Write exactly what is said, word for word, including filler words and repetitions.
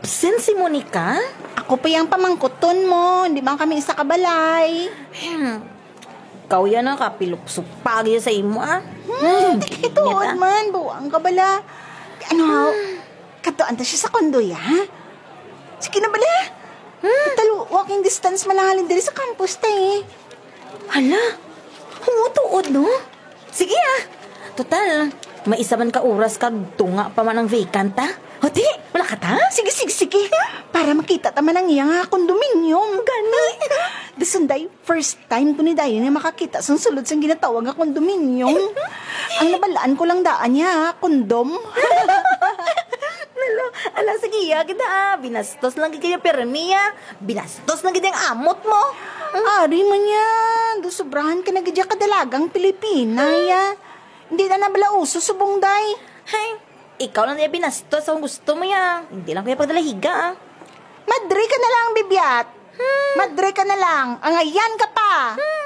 Absent si Monica? Ako pa yung pamangkuton mo. Di ba kami isa kabalay? Hmm. Ikaw yan na kapilupsupag yun sa imo ah. Hmm, tikituod man. Buwang kabala. Ano, katuan ta siya sa kondo ya? Sige na bala. Hmm. Talo, walking distance malangalin diri sa campus ta eh. Hala, humutuod no? Sige ah. Total, may isa man ka oras kag tunga pa man ang vacant ah. O di, wala ka ta? Sige, sige, sige. Para makita taman ang iya nga kondominium. Gani. Dasunday, first time ko ni Dayan na makakita sa sulod sa ginatawag nga kondominium. Ang nabalaan ko lang daan niya, kondom. Lalo, ala sige ya, kita ah. Binastos lang kaya permiya. Binastos lang kita ang amot mo. Ari man yan. Do sobrahan ka na gadya kadalagang Pilipina, ya. Hindi na nabala uso subong day. Hay, ikaw lang niya binastos kung gusto mo ya. Hindi lang kaya pagdalahiga ah. Madre ka na lang, bibyat. Hmm. Madre ka na lang. Angayan ka pa. Hmm.